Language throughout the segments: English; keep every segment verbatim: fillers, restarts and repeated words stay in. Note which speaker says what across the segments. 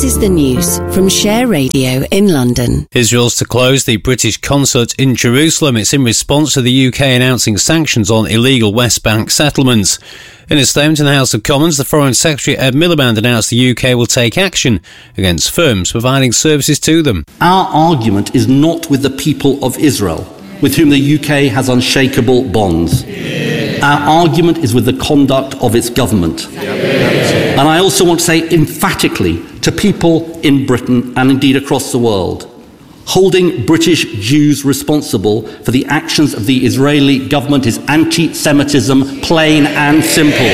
Speaker 1: is the news from Share Radio in London.
Speaker 2: Israel's to close the British consulate in Jerusalem. It's in response to the U K announcing sanctions on illegal West Bank settlements. In a statement in the House of Commons, the Foreign Secretary Ed Miliband announced the U K will take action against firms providing services to them.
Speaker 3: Our argument is not with the people of Israel, with whom the U K has unshakable bonds. Our argument is with the conduct of its government. And I also want to say emphatically to people in Britain and indeed across the world, holding British Jews responsible for the actions of the Israeli government is anti-Semitism, plain and simple.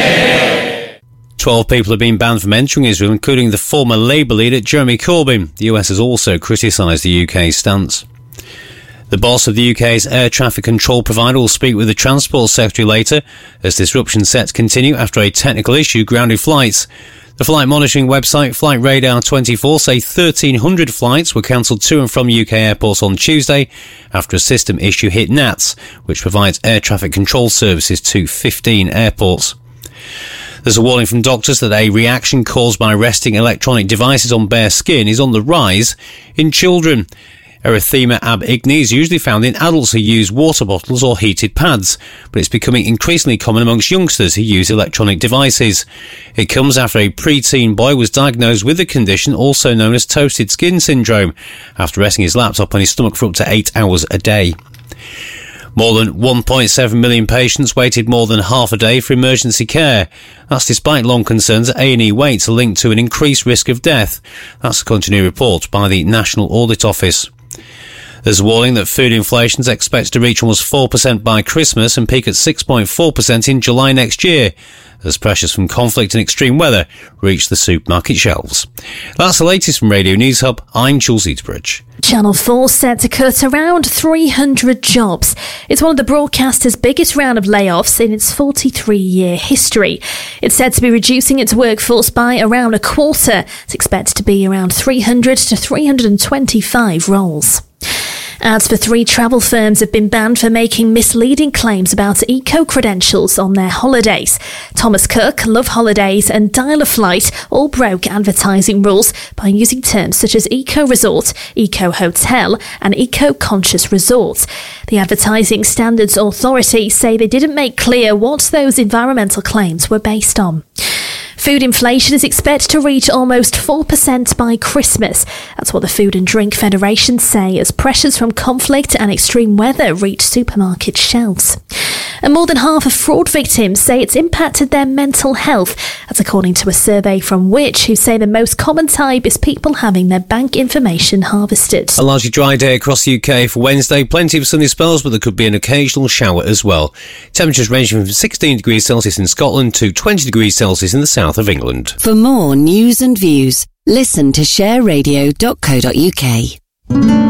Speaker 2: Twelve people have been banned from entering Israel, including the former Labour leader Jeremy Corbyn. The U S has also criticised the U K's stance. The boss of the U K's air traffic control provider will speak with the Transport Secretary later as disruptions set to continue after a technical issue grounded flights. The flight monitoring website Flight Radar twenty-four say thirteen hundred flights were cancelled to and from U K airports on Tuesday after a system issue hit N A T S, which provides air traffic control services to fifteen airports. There's a warning from doctors that a reaction caused by resting electronic devices on bare skin is on the rise in children. Erythema ab igni is usually found in adults who use water bottles or heated pads, but it's becoming increasingly common amongst youngsters who use electronic devices. It comes after a preteen boy was diagnosed with the condition, also known as toasted skin syndrome, after resting his laptop on his stomach for up to eight hours a day. More than one point seven million patients waited more than half a day for emergency care. That's despite long concerns that A and E waits are linked to an increased risk of death. That's according to a new report by the National Audit Office. There's a warning that food inflation is expected to reach almost four percent by Christmas and peak at six point four percent in July next year, as pressures from conflict and extreme weather reach the supermarket shelves. That's the latest from Radio News Hub. I'm Jules Eaterbridge.
Speaker 4: Channel four set to cut around three hundred jobs. It's one of the broadcaster's biggest round of layoffs in its forty-three-year history. It's said to be reducing its workforce by around a quarter. It's expected to be around three hundred to three hundred twenty-five roles. Ads for three travel firms have been banned for making misleading claims about eco-credentials on their holidays. Thomas Cook, Love Holidays and Dial-A-Flight all broke advertising rules by using terms such as eco-resort, eco-hotel and eco-conscious resort. The Advertising Standards Authority say they didn't make clear what those environmental claims were based on. Food inflation is expected to reach almost four percent by Christmas. That's what the Food and Drink Federation say as pressures from conflict and extreme weather reach supermarket shelves. And more than half of fraud victims say it's impacted their mental health. That's according to a survey from Which, who say the most common type is people having their bank information harvested.
Speaker 2: A largely dry day across the U K for Wednesday. Plenty of sunny spells, but there could be an occasional shower as well. Temperatures ranging from sixteen degrees Celsius in Scotland to twenty degrees Celsius in the south of England.
Speaker 1: For more news and views, listen to share radio dot co dot uk.